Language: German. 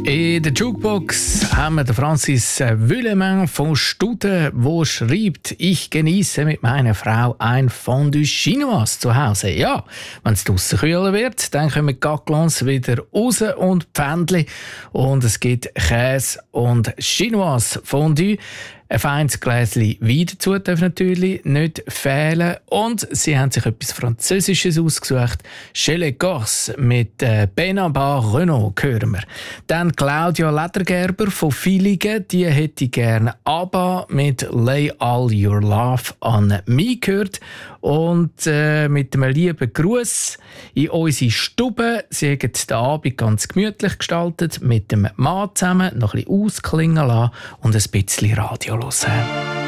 In der Jukebox haben wir den Francis Willemin von Studen, der schreibt: Ich genieße mit meiner Frau ein Fondue Chinoise zu Hause. Ja, wenn es draussen kühler wird, dann kommen die Gaclons wieder raus und Pfändli. Und es gibt Käse und Chinoise Fondue. Ein feines Gläschen Wein dazu darf natürlich nicht fehlen. Und sie haben sich etwas Französisches ausgesucht. Chez les Corses mit Benabar Renault hören wir. Dann Claudia Ledergerber von Villingen, die hätte gerne ABBA mit Lay All Your Love on Me gehört. Und mit einem lieben Gruß in unsere Stube. Sie haben den Abend ganz gemütlich gestaltet, mit dem Mann zusammen noch ein bisschen ausklingen lassen und ein bisschen Radio hören.